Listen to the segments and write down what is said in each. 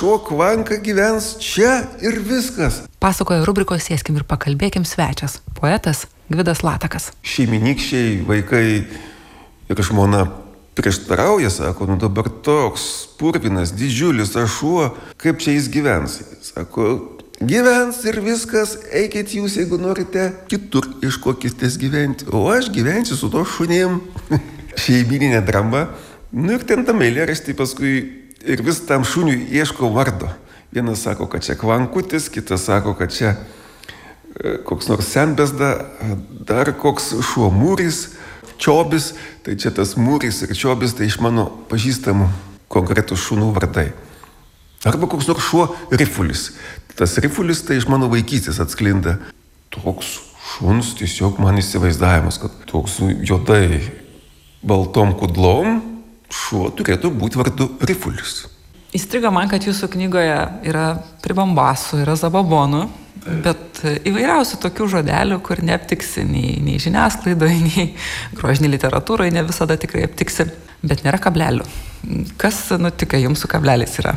šuo Kvanka gyvens čia ir viskas. Pasakoja rubrikos Sėskim ir pakalbėkim svečias, poetas Gvidas Latakas. Šeimynykščiai, vaikai ir žmona prieštarauja, sako, dabar toks purvinas, didžiulis šuo, kaip čia jis gyvens? Sako, gyvens ir viskas, eikit jūs, jeigu norite, kitur iškokitės gyventi, o aš gyvensiu su to šunim. Šeimyninė drama. Ir ten tam eilėraštį paskui ir vis tam šuniui ieško vardo. Vienas sako, kad čia Kvankutis, kitas sako, kad čia koks nors senbezda, dar koks šuo Mūris, Čiobis, tai čia tas Mūris ir Čiobis, tai iš mano pažįstamų konkretų šunų vardai. Arba koks nors šuo Rifulis. Tas Rifulis tai iš mano vaikystės atsklinda. Toks šuns tiesiog man įsivaizdavimas, kad toks juodai baltom kudlom šuo turėtų būti vardu Rifulis. Įstrigo man, kad jūsų knygoje yra pribambasų, yra zababonų, bet įvairiausių tokių žodelių, kur neaptiksi nei žiniasklaidoje, nei grožinėje literatūroje, ne visada tikrai aptiksi, bet nėra kablelių. Kas nutika jums su kableliais yra?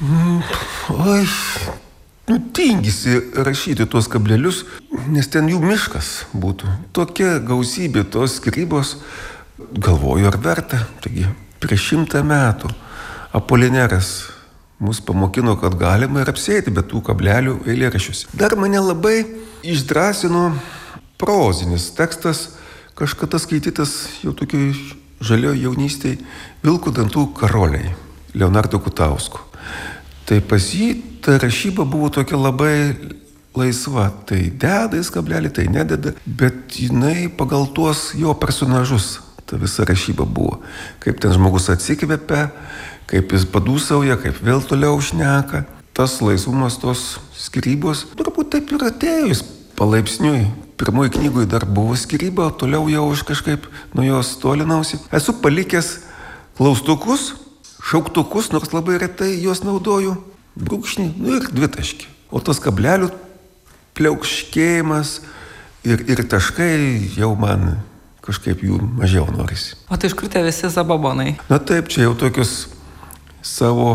Tingisi rašyti tuos kablelius, nes ten jų miškas būtų. Tokia gausybė tos skyrybos, galvoju, ar verta. Taigi, prieš 100 metų Apolineras mus pamokino, kad galima ir apsėti be tų kablelių eilėraščius. Dar mane labai išdrąsino prozinis tekstas, kažkada skaitytas jau tokioj žalioj jaunystėj, Vilkų dantų karoliai, Leonardo Kutausko. Tai pas jį ta rašyba buvo tokia labai laisva. Tai deda jis kablelį, tai nededa, bet jinai pagal tuos jo personažus ta visa rašyba buvo. Kaip ten žmogus atsikvepia, kaip jis padūsauja, kaip vėl toliau šneka. Tas laisvumas, tos skyrybos, turbūt taip ir atėjo jis palaipsniui. Pirmoji knygoje dar buvo skyryba, o toliau jau aš kažkaip nuo jos tolinausi. Esu palikęs klaustukus, šauktukus, nors labai retai juos naudoju, brūkšnį, ir dvitaškį. O tas kablelių pliaukškėjimas ir taškai jau man kažkaip jų mažiau norisi. O tai iš kur tie visi zababonai? Na taip, čia jau tokius savo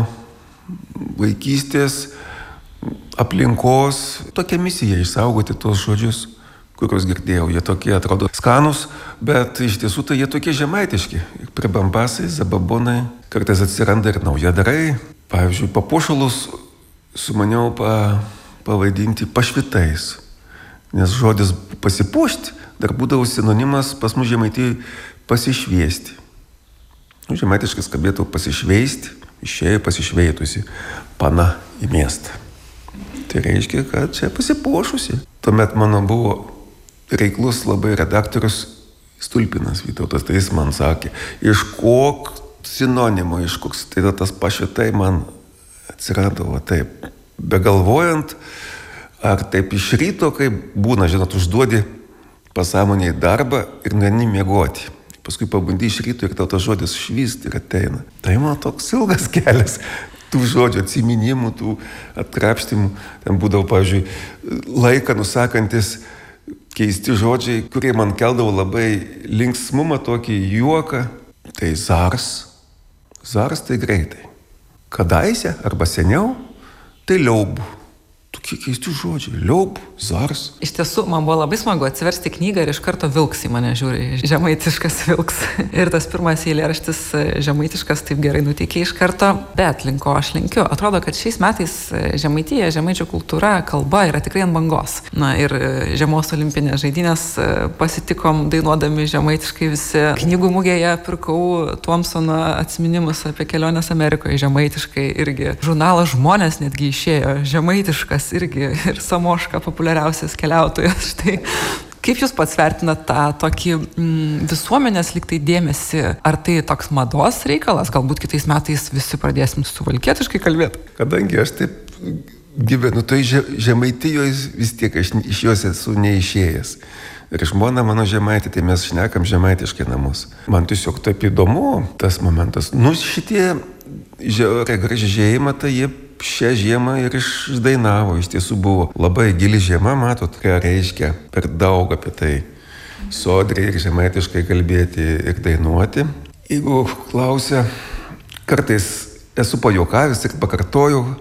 vaikystės aplinkos, tokia misija išsaugoti tos žodžius, kuriuos girdėjau. Jie tokie atrodo skanus, bet iš tiesų tai jie tokie žemaitiški. Pribambasai, zababonai, kartais atsiranda ir naujadarai. Pavyzdžiui, papuošalus sumaniau pavadinti pašvitais, nes žodis pasipuošti dar būdavo sinonimas pas mus Žemaitijoj pasišviesti. Žemaitiškas skambėtų pasišveisti, išėjo pasišveitusi pana į miestą. Tai reiškia, kad čia pasipuošusi. Tuomet mano buvo reiklus labai redaktorius Stulpinas Vytautas, tai jis man sakė, iš kok sinonimo, iš koks, tai tas pašvitai man atsirado taip, begalvojant, ar taip iš ryto, kai būna, žinot, užduodi pasąmoniai darbą ir neini miegoti. Paskui pabandy iš ryto ir tau tas žodis švyst ir ateina. Tai man toks ilgas kelias tų žodžių atsiminimų, tų atkrapštimų. Ten būdavo, pavyzdžiui, laiką nusakantis keisti žodžiai, kurie man keldavo labai linksmumą, tokį juoką. Tai zars. Zars tai greitai. Kadaise arba seniau, tai liaubų. Tokie keisti žodžiai. Liaub, zars. Iš tiesų, man buvo labai smagu atsiversti knygą ir iš karto Vilks į mane žiūri. Žemaitiškas Vilks. Ir tas pirmas eilėraštis žemaitiškas taip gerai nuteikė iš karto. Bet link ko aš linkiu. Atrodo, kad šiais metais Žemaitija, žemaičių kultūra, kalba yra tikrai ant bangos. Na ir žiemos olimpinės žaidynės pasitikom dainuodami žemaitiškai visi. Knygų mugėje pirkau Thompsono atsiminimus apie keliones Amerikoje žemaitiškai. Irgi žurnalas Žmonės netgi išėjo žemaitiškas. Irgi ir Samoška populiariausias keliautojas. Štai, kaip jūs pats vertinat tą tokį visuomenės liktai dėmesį? Ar tai toks mados reikalas? Galbūt kitais metais visi pradėsim suvalkietiškai kalbėti? Kadangi aš taip gyvenu, tai Žemaitijoje vis tiek aš iš jos esu neišėjęs. Ir žmona mano žemaitė, tai mes šnekam žemaitiškai namus. Man tiesiog taip įdomu tas momentas. Šitie gražėjimą, tai jie šią žiemą ir išdainavo. Iš tiesų buvo labai gili žiema, matot, ką reiškia per daug apie tai sodriai ir žemaitiškai kalbėti ir dainuoti. Jeigu klausia, kartais esu pajuokavęs ir pakartoju,